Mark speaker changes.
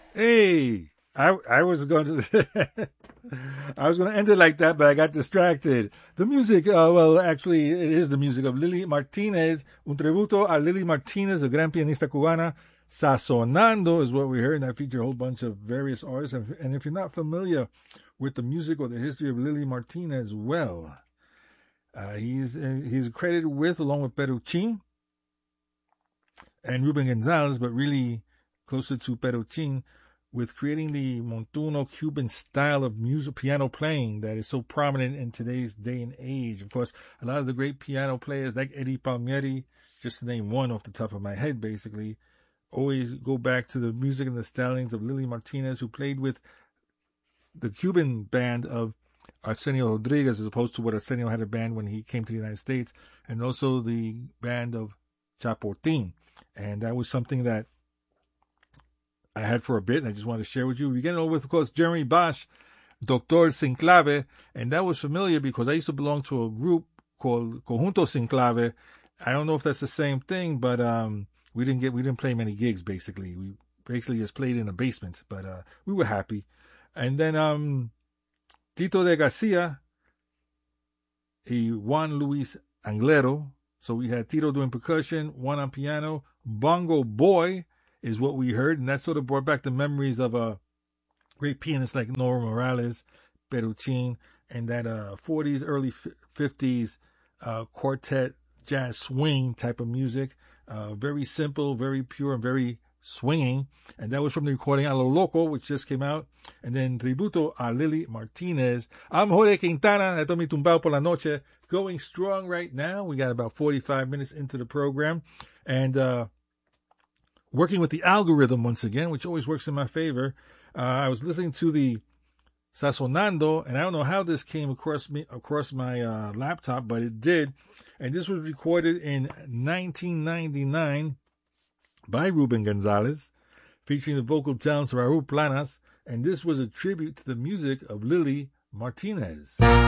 Speaker 1: Hey, I was going to I was going to end it like that, but I got distracted. The music, well, actually, it is the music of Lily Martinez. Un tributo a Lily Martinez, a gran pianista cubana. Sazonando is what we heard, and that featured a whole bunch of various artists. And if you're not familiar with the music or the history of Lily Martinez, well, he's credited with, along with Peruchin and Ruben Gonzalez, but really closer to Peruchin, with creating the Montuno Cuban style of music, piano playing that is so prominent in today's day and age. Of course, a lot of the great piano players like Eddie Palmieri, just to name one off the top of my head, basically, always go back to the music and the stylings of Lily Martinez, who played with the Cuban band of Arsenio Rodriguez, as opposed to what Arsenio had a band when he came to the United States, and also the band of Chaportin. And that was something that I had for a bit, and I just wanted to share with you. We get on with, of course, Jeremy Bosch, Doctor Sin Clave, and that was familiar because I used to belong to a group called Conjunto Sin Clave. I don't know if that's the same thing, but we didn't play many gigs. Basically, we basically just played in the basement, but we were happy. And then Tito de Garcia, Juan Luis Anglero. So we had Tito doing percussion, Juan on piano, Bongo Boy is what we heard, and that sort of brought back the memories of great pianists like Nora Morales, Peruchin, and that 40s, early 50s quartet jazz swing type of music. Very simple, very pure, and very swinging. And that was from the recording A Lo Loco, which just came out. And then Tributo a Lily Martinez. I'm Jorge Quintana, Esto Mi Tumbao por la Noche, going strong right now. We got about 45 minutes into the program. And working with the algorithm once again, which always works in my favor. I was listening to the Sazonando, and I don't know how this came across my laptop, but it did. And this was recorded in 1999 by Ruben Gonzalez, featuring the vocal talents of Raul Planas, and this was a tribute to the music of Lily Martinez.